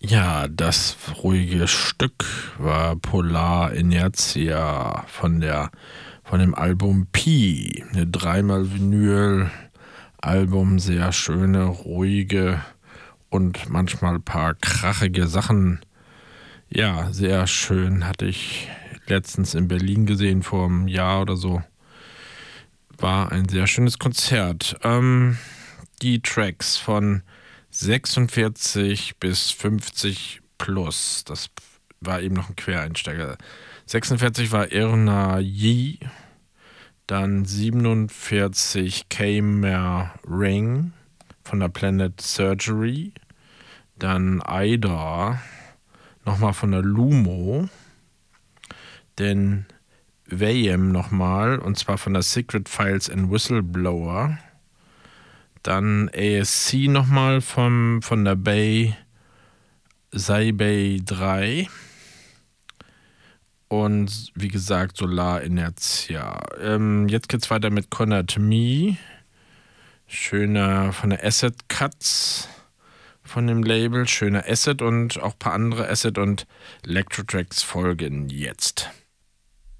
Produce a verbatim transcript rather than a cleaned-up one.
Ja, das ruhige Stück war Polar Inertia von der von dem Album Pi. Eine dreimal Vinyl-Album, sehr schöne, ruhige und manchmal ein paar krachige Sachen. Ja, sehr schön. Hatte ich letztens in Berlin gesehen, vor einem Jahr oder so. War ein sehr schönes Konzert. Ähm, die Tracks von sechsundvierzig bis fünfzig plus, das war eben noch ein Quereinsteiger. sechsundvierzig war Irna Yi, dann siebenundvierzig Khmer Ring von der Planet Surgery, dann Ida, nochmal von der Lumo, dann Vayem nochmal, und zwar von der Secret Files and Whistleblower, dann A S C nochmal vom, von der Bay Saibei drei und wie gesagt Solar Inertia. Ähm, jetzt geht's weiter mit Conrad Me, schöner von der Acid Cuts von dem Label, schöner Acid und auch ein paar andere Acid und Electro Tracks folgen jetzt.